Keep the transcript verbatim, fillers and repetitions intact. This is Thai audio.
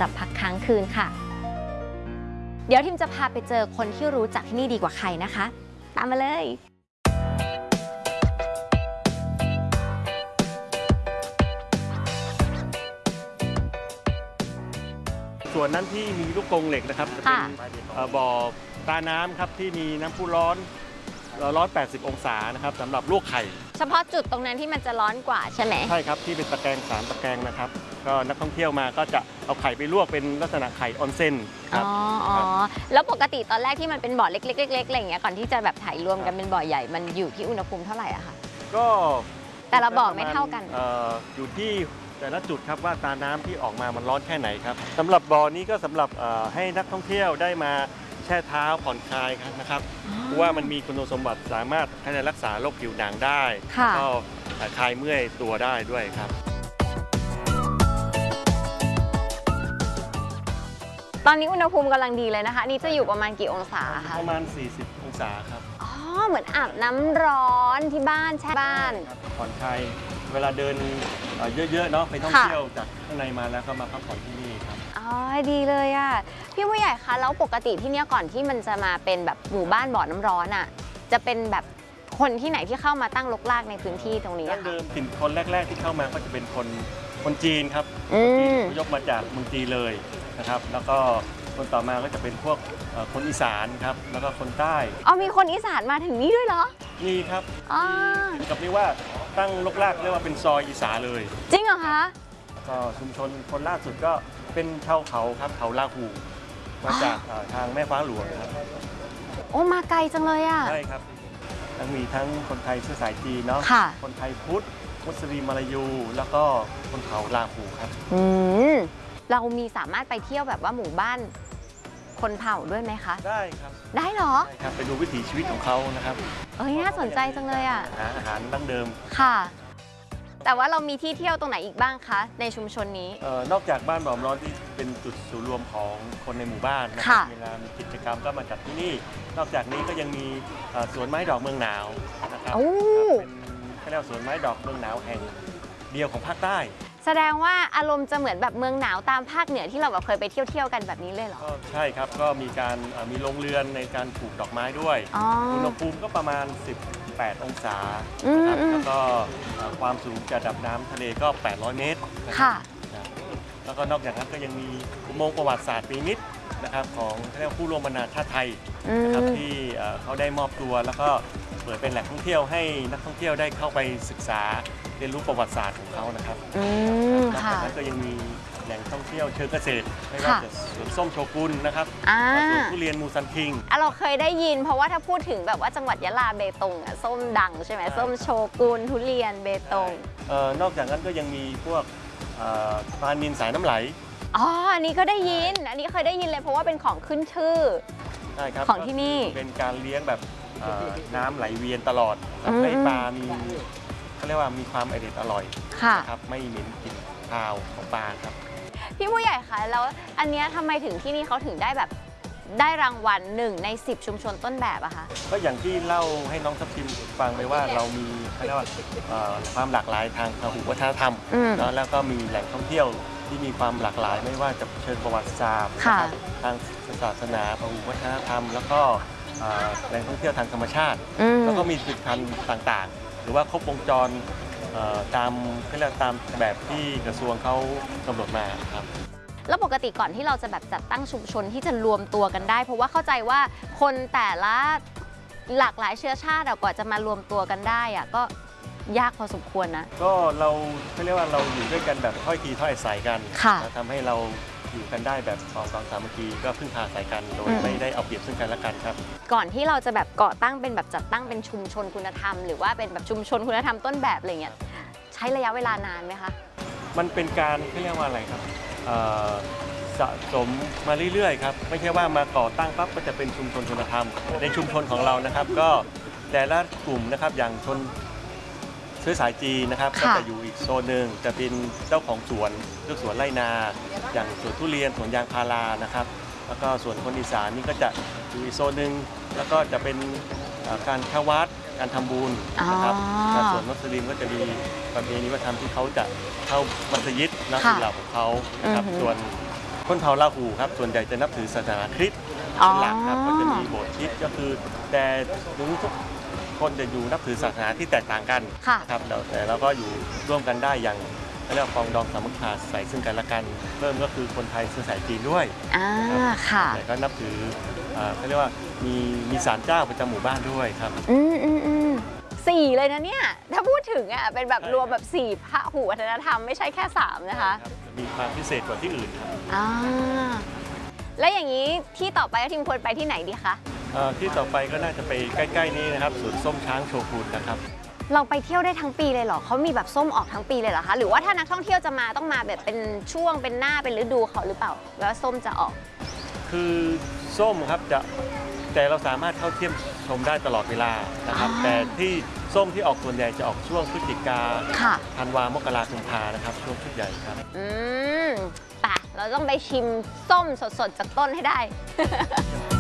ำหรับพักค้างคืนค่ะเดี๋ยวทิมจะพาไปเจอคนที่รู้จักที่นี่ดีกว่าใครนะคะตามมาเลยส่วนนั้นที่มีลูกกรงเหล็กนะครับจะเป็นบ่อตาน้ำครับที่มีน้ำพุร้อนร้อนแปดสิบองศานะครับสำหรับลวกไข่เฉพาะจุดตรงนั้นที่มันจะร้อนกว่าใช่ไหมใช่ครับที่เป็นตะแกรงสามตะแกรงนะครับก็นักท่องเที่ยวมาก็จะเอาไข่ไปลวกเป็นลักษณะไข่ออนเซ็นครับอ๋อแล้วปกติตอนแรกที่มันเป็นบ่อเล็กๆๆอะไรอย่างเงี้ยก่อนที่จะแบบถ่ายรวมกันเป็นบ่อใหญ่มันอยู่ที่อุณหภูมิเท่าไหร่อะคะก็แต่ละบ่อไม่เท่ากันอยู่ที่แต่ละจุดครับว่าตาน้ำที่ออกมามันร้อนแค่ไหนครับสำหรับบ่อนี้ก็สำหรับให้นักท่องเที่ยวได้มาแช่เท้าผ่อนคลายนะครับเพราะว่ามันมีคุณสมบัติสามารถให้รักษาโรคผิวหนังได้ก็คลายเมื่อยตัวได้ด้วยครับตอนนี้อุณหภูมิกำลังดีเลยนะคะนี่จะอยู่ประมาณกี่องศาคะประมาณสี่สิบองศาครับอ๋อเหมือนอาบน้ำร้อนที่บ้านแช่บ้านผ่อนคลายเวลาเดินเยอะๆเนาะไปท่องเที่ยวจากข้างในมาแล้วก็มาพักผ่อนที่นี่ครับอ๋อดีเลยอ่ะพี่ผู้ใหญ่คะแล้วปกติที่นี่ก่อนที่มันจะมาเป็นแบบหมู่บ้านบ่อน้ำร้อนอ่ะจะเป็นแบบคนที่ไหนที่เข้ามาตั้งรกรากในพื้นที่ตรงนี้ดั้งเดิมถิ่นคนแรกๆที่เข้ามาก็จะเป็นคนคนจีนครับคนจีนยกมาจากเมืองจีนเลยนะครับแล้วก็คนต่อมาก็จะเป็นพวกคนอีสานครับแล้วก็คนใต้อ๋อมีคนอีสานมาถึงนี่ด้วยเหรอมีครับอ๋อกับนี่ว่าตั้งรกรากเรียกว่าเป็นซอยอีสานเลยจริงเหรอคะก็ชุมชนคนล่าสุดก็เป็นชาวเขาครับเขาลาหูมาจากทางแม่ฟ้าหลวงครับโอ้มาไกลจังเลยอ่ะใช่ครับทั้งมีทั้งคนไทยเชื้อสายจีนเนาะคนไทยพุทธมุสลิมมาลายูแล้วก็คนเขาลาหูครับอืมเรามีสามารถไปเที่ยวแบบว่าหมู่บ้านคนเผ่าด้วยไหมคะได้ครับได้เหรอได้ครับไปดูวิถีชีวิตของเขานะครับเอ้ยน่าสนใจจังเลยอ่ะหาอาหารดั้งเดิมค่ะแต่ว่าเรามีที่เที่ยวตรงไหนอีกบ้างคะในชุมชนนี้เอ่อนอกจากบ้านบ่อน้ำร้อนที่เป็นจุดศูนย์รวมของคนในหมู่บ้านนะครับเวลามีกิจกรรมก็มาจัดที่นี่นอกจากนี้ก็ยังมีสวนไม้ดอกเมืองหนาวนะครับเป็นเขาเรียกสวนไม้ดอกเมืองหนาวแห่งเดียวของภาคใต้แสดงว่าอารมณ์จะเหมือนแบบเมืองหนาวตามภาคเหนือที่เราแบบเคยไปเที่ยวเที่ยวกันแบบนี้เลยเหรอใช่ครับก็มีการมีโรงเรือนในการปลูกดอกไม้ด้วยอุณหภูมิก็ประมาณสิบแปดองศาครับแล้วก็ความสูงจากระดับน้ำทะเลก็แปดร้อยเมตรค่ะแล้วก็นอกจากนั้นก็ยังมีอุโมงค์ประวัติศาสตร์ปีนิดนะครับของเรียกผู้ร่วมบรรณาชาติไทยนะครับที่เขาได้มอบตัวแล้วก็เปิดเป็นแหล่งท่องเที่ยวให้นักท่องเที่ยวได้เข้าไปศึกษาเรียนรู้ประวัติศาสตร์ของเขานะครับนอกจากนั้นก็ยังมีแหล่งท่องเที่ยวเชิงเกษตรไม่ว่าจะสวนส้มโชกุนนะครับสวนทุเรียนมูซันคิงเราเคยได้ยินเพราะว่าถ้าพูดถึงแบบว่าจังหวัดยะลาเบตงอ่ะส้มดังใช่ไหมส้มโชกุนทุเรียนเบตงนอกจากนั้นก็ยังมีพวกปลานิลสายน้ำไหลอ๋ออันนี้ก็ได้ยินอันนี้เคยได้ยินเลยเพราะว่าเป็นของขึ้นชื่อใช่ครับของที่นี่เป็นการเลี้ยงแบบน้ำไหลเวียนตลอดให้ปลามีเขาเรียกว่ามีความอร่อยอร่อยนะครับไม่เหม็นกลิ่นคาวของปลาครับพี่ผู้ใหญ่คะแล้วอันนี้ทำไมถึงที่นี่เขาถึงได้แบบได้รางวัลหนึ่งในสิบชุมชนต้นแบบอะคะก็อย่างที่เล่าให้น้องทัพทิมฟังไปว่าเรามีเขาเรียกว่าความหลากหลายทางพหุวัฒนธรรมแล้วก็มีแหล่งท่องเที่ยวที่มีความหลากหลายไม่ว่าจะเชิงประวัติศาสตร์ทางศาสนาพหุวัฒนธรรมแล้วก็แหล่งท่องเที่ยวทางธรรมชาติแล้วก็มีผลิตภัณฑ์ต่างๆหรือว่าครบวงจรตามเขาเรียกตามแบบที่กระทรวงเขากำหนดมาครับแล้วปกติก่อนที่เราจะแบบจัดตั้งชุมชนที่จะรวมตัวกันได้เพราะว่าเข้าใจว่าคนแต่ละหลากหลายเชื้อชาติกว่าจะมารวมตัวกันได้อะก็ยากพอสมควรนะก็เราเขาเรียกว่าเราอยู่ด้วยกันแบบถ้อยทีถ้อยอาศัยกันทำให้เราอยู่กันได้แบบสองสองสามัคคีก็พึ่งพาอาศัยกันโดยไม่ได้เอาเปรียบซึ่งกันและกันครับก่อนที่เราจะแบบก่อตั้งเป็นแบบจัดตั้งเป็นชุมชนคุณธรรมหรือว่าเป็นแบบชุมชนคุณธรรมต้นแบบอะไรเงี้ยใช้ระยะเวลานานไหมคะมันเป็นการเขาเรียกว่าอะไรครับสะสมมาเรื่อยๆครับไม่ใช่ว่ามาก่อตั้งปั๊บก็จะเป็นชุมชนคุณธรรมในชุมชนของเรานะครับก็แต่ละกลุ่มนะครับอย่างชนเชื้อสายจีนนะครับก็จะอยู่อีกโซนหนึ่งจะเป็นเจ้าของสวนเจ้าสวนไร่นาอย่างสวนทุเรียนสวนยางพารานะครับแล้วก็ส่วนคนอีสานนี่ก็จะอยู่อีกโซนหนึ่งแล้วก็จะเป็นการเข้าวัดการทำบุญนะครับส่วนมุสลิมก็จะมีประเพณีวัฒนธรรมที่เขาจะเข้ามัสยิดนะสุเหร่าของเขาครับส่วนคคนเผ่าลาหูครับส่วนใหญ่จะนับถือศาสนาคริสต์อ๋อเป็นหลักครับก็จะมีโบสถ์คริสต์ก็คือแต่ถึงทุกคนจะอยู่นับถือศาสนาที่แตกต่างกันค่ะครับเราแต่เราก็อยู่ร่วมกันได้อย่างเรียกว่าปองดองสามัคคีใส่ซึ่งกันและกันเพิ่มก็คือคนไทยเชื้อสายจีนด้วยอ่าค่ะแต่ก็นับถืออ่าเขาเรียกว่ามีมีศาลเจ้าประจำหมู่บ้านด้วยครับอืมอืมอืมสี่เลยนะเนี่ย ถ้าพูดถึงอ่ะเป็นแบบใช่รวมแบบสี่พหูวัฒนธรรมไม่ใช่แค่สามนะคะครับมีความพิเศษกว่าที่อื่นครับอ่าแล้วอย่างนี้ที่ต่อไปทีมควรไปที่ไหนดีคะเอ่อที่ต่อไปก็น่าจะไปใกล้ๆนี้นะครับสวนส้มช้างโชกุนนะครับเราไปเที่ยวได้ทั้งปีเลยเหรอเขามีแบบส้มออกทั้งปีเลยเหรอคะหรือว่าถ้านักท่องเที่ยวจะมาต้องมาแบบเป็นช่วงเป็นหน้าเป็นฤดูเขาหรือเปล่าแล้วส้มจะออกคือส้มครับจะแต่เราสามารถเข้าเที่ยวชมได้ตลอดเวลานะครับอ๋อแต่ที่ส้มที่ออกส่วนใหญ่จะออกช่วงพฤศจิกาค่ะธันวามกราคมพานะครับช่วงชุดใหญ่ครับอืมไปเราต้องไปชิมส้มสดๆจากต้นให้ได้